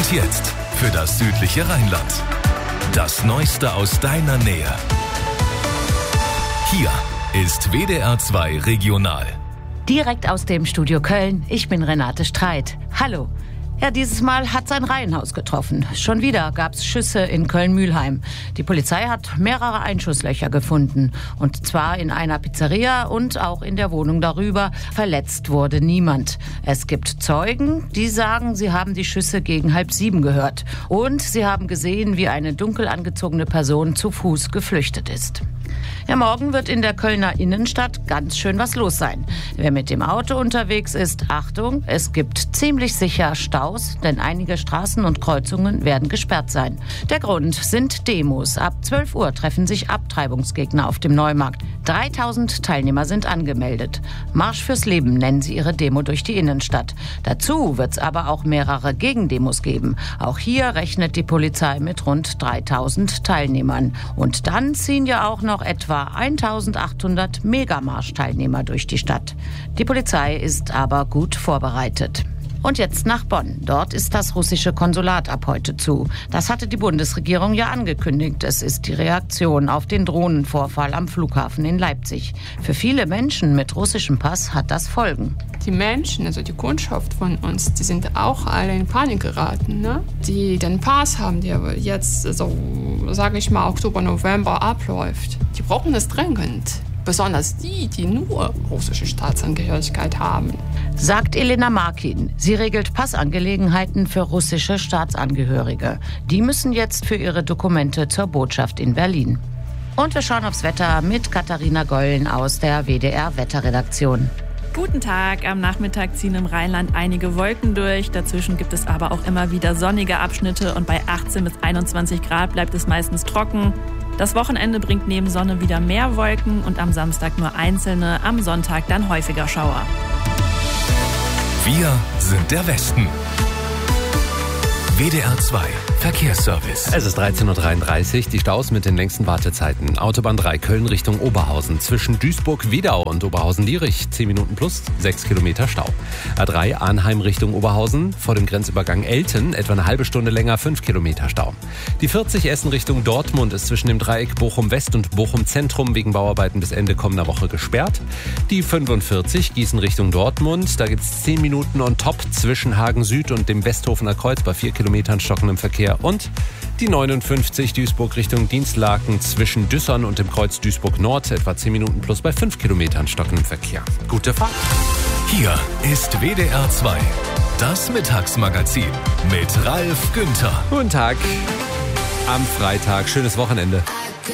Und jetzt für das südliche Rheinland. Das Neueste aus deiner Nähe. Hier ist WDR 2 Regional. Direkt aus dem Studio Köln, ich bin Renate Streit. Hallo. Ja, dieses Mal hat's ein Reihenhaus getroffen. Schon wieder gab's Schüsse in Köln-Mühlheim. Die Polizei hat mehrere Einschusslöcher gefunden. Und zwar in einer Pizzeria und auch in der Wohnung darüber. Verletzt wurde niemand. Es gibt Zeugen, die sagen, sie haben die Schüsse gegen 6:30 gehört. Und sie haben gesehen, wie eine dunkel angezogene Person zu Fuß geflüchtet ist. Ja, morgen wird in der Kölner Innenstadt ganz schön was los sein. Wer mit dem Auto unterwegs ist, Achtung, es gibt ziemlich sicher Staus, denn einige Straßen und Kreuzungen werden gesperrt sein. Der Grund sind Demos. Ab 12 Uhr treffen sich Abtreibungsgegner auf dem Neumarkt. 3000 Teilnehmer sind angemeldet. Marsch fürs Leben nennen sie ihre Demo durch die Innenstadt. Dazu wird es aber auch mehrere Gegendemos geben. Auch hier rechnet die Polizei mit rund 3000 Teilnehmern. Und dann ziehen ja auch noch etwa 1800 Megamarsch-Teilnehmer durch die Stadt. Die Polizei ist aber gut vorbereitet. Und jetzt nach Bonn. Dort ist das russische Konsulat ab heute zu. Das hatte die Bundesregierung ja angekündigt. Es ist die Reaktion auf den Drohnenvorfall am Flughafen in Leipzig. Für viele Menschen mit russischem Pass hat das Folgen. Die Menschen, also die Kundschaft von uns, die sind auch alle in Panik geraten, ne? Die den Pass haben, der jetzt, so sage ich mal, Oktober, November abläuft. Die brauchen das dringend. Besonders die nur russische Staatsangehörigkeit haben. Sagt Elena Markin. Sie regelt Passangelegenheiten für russische Staatsangehörige. Die müssen jetzt für ihre Dokumente zur Botschaft in Berlin. Und wir schauen aufs Wetter mit Katharina Gollen aus der WDR-Wetterredaktion. Guten Tag. Am Nachmittag ziehen im Rheinland einige Wolken durch. Dazwischen gibt es aber auch immer wieder sonnige Abschnitte und bei 18 bis 21 Grad bleibt es meistens trocken. Das Wochenende bringt neben Sonne wieder mehr Wolken und am Samstag nur einzelne, am Sonntag dann häufiger Schauer. Wir sind der Westen. WDR 2 Verkehrsservice. Es ist 13.33 Uhr, die Staus mit den längsten Wartezeiten. Autobahn 3 Köln Richtung Oberhausen. Zwischen Duisburg-Wiedau und Oberhausen-Lierich 10 Minuten plus 6 Kilometer Stau. A3 Arnheim Richtung Oberhausen. Vor dem Grenzübergang Elten etwa eine halbe Stunde länger 5 Kilometer Stau. Die 40 Essen Richtung Dortmund ist zwischen dem Dreieck Bochum-West und Bochum-Zentrum wegen Bauarbeiten bis Ende kommender Woche gesperrt. Die 45 Gießen Richtung Dortmund. Da gibt es 10 Minuten on top zwischen Hagen Süd und dem Westhofener Kreuz bei 4 Kilometern stockendem Verkehr. Und die 59 Duisburg Richtung Dienstlaken zwischen Düssern und dem Kreuz Duisburg Nord etwa 10 Minuten plus bei 5 Kilometern stockendem Verkehr. Gute Fahrt. Hier ist WDR 2, das Mittagsmagazin mit Ralf Günther. Guten Tag am Freitag. Schönes Wochenende.